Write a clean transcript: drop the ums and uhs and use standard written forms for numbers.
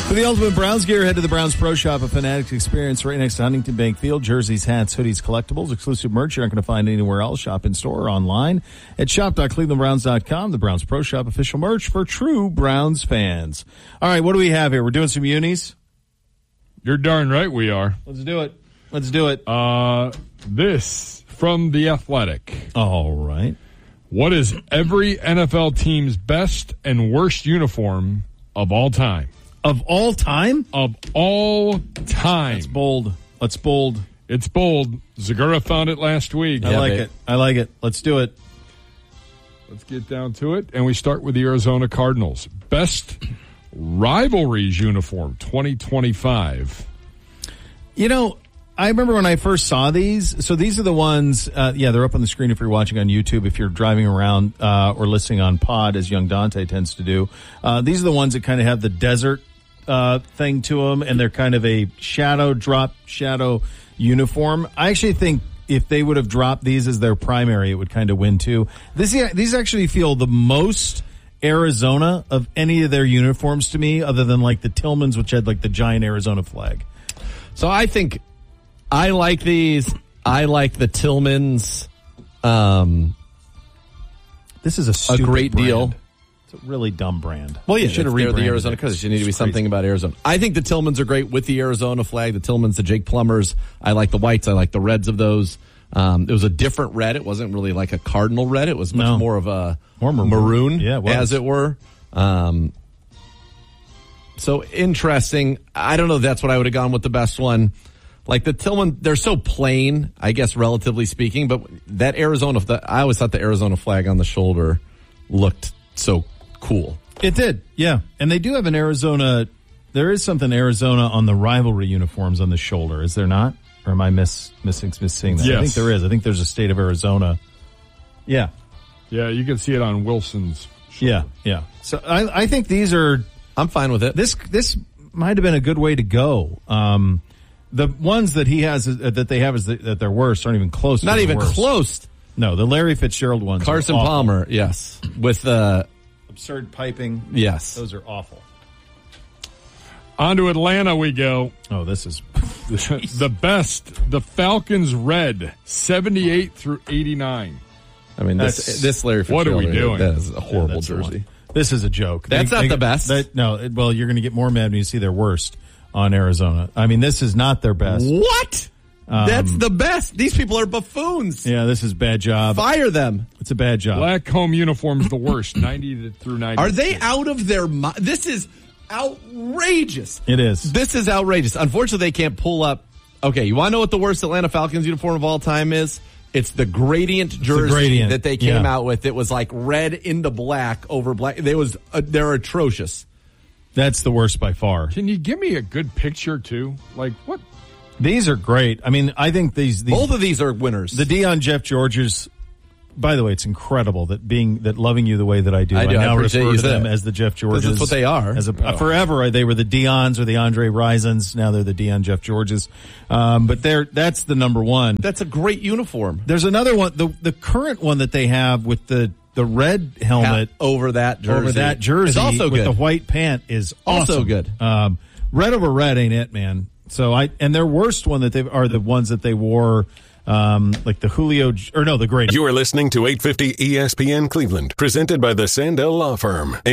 For the ultimate Browns gear, head to the Browns Pro Shop, a Fanatics experience right next to Huntington Bank Field. Jerseys, hats, hoodies, collectibles, exclusive merch you aren't going to find anywhere else. Shop in store or online at shop.clevelandbrowns.com. The Browns Pro Shop official merch for true Browns fans. All right, what do we have here? We're doing some unis. You're darn right we are. Let's do it. Let's do it. This from The Athletic. All right. What is every NFL team's best and worst uniform of all time? Of all time? Of all time. That's bold. That's bold. It's bold. Zagura found it last week. I like it. I like it. Let's do it. Let's get down to it. And we start with the Arizona Cardinals. Best rivalries uniform 2025. You know, I remember when I first saw these. So these are the ones, they're up on the screen if you're watching on YouTube, if you're driving around or listening on pod, as young Dante tends to do. These are the ones that kind of have the desert thing to them, and they're kind of a shadow uniform. I actually think if they would have dropped these as their primary, it would kind of win too. These actually feel the most Arizona of any of their uniforms to me, other than like the Tillmans, which had like the giant Arizona flag. So I think I like these. I like the Tillmans. This is a great brand. Deal. It's a really dumb brand. Well, yeah, should have rebranded the Arizona it. because you need to be something about Arizona. I think the Tillmans are great with the Arizona flag. The Tillmans, the Jake Plumbers. I like the whites. I like the reds of those. It was a different red. It wasn't really like a cardinal red. It was much more of a maroon, as it were. So interesting. I don't know. That's what I would have gone with the best one. Like the Tillman, they're so plain, I guess, relatively speaking. But that Arizona, I always thought the Arizona flag on the shoulder looked so cool. It did, yeah. And they do have an Arizona. There is something Arizona on the rivalry uniforms on the shoulder, is there not? Or am I missing that? Yes. I think there is. I think there's a state of Arizona. Yeah. Yeah, you can see it on Wilson's shoulder. Yeah. So I think these are. I'm fine with it. This might have been a good way to go. The ones that he has that they have that they're worst aren't even close. Not even worst. Close. No, the Larry Fitzgerald ones. Carson are awful. Palmer, yes, with absurd piping. Yes, those are awful. On to Atlanta we go. Oh, this is the best. The Falcons red, 78 through 89. I mean, this Larry Fitzgerald. What are we doing? That is a horrible jersey. This is a joke. That's not the best. Well, you're going to get more mad when you see their worst on Arizona. I mean, this is not their best. What? That's the best. These people are buffoons. Yeah, this is a bad job. Fire them. It's a bad job. Black home uniform's the worst, 90 through 90. Are they out of their mind? This is outrageous. It is. This is outrageous. Unfortunately, they can't pull up. Okay, you want to know what the worst Atlanta Falcons uniform of all time is? It's the gradient jersey that they came out with. It was like red into black over black. They're atrocious. That's the worst by far. Can you give me a good picture too? Like what? These are great. I mean, I think these both of these are winners. The Deion Jeff Georges. By the way, it's incredible that loving you the way that I do. I now refer to them as the Jeff Georges. That's what they are. Forever, they were the Deions or the Andre Risons. Now they're the Deion Jeff Georges. But that's the number one. That's a great uniform. There's another one, the current one that they have with the red helmet over that jersey. Is also good. With the white pant is awesome. Also good. Red over red ain't it, man. So and their worst one are the ones that they wore. Like the the Great. You are listening to 850 ESPN Cleveland, presented by the Sandell Law Firm.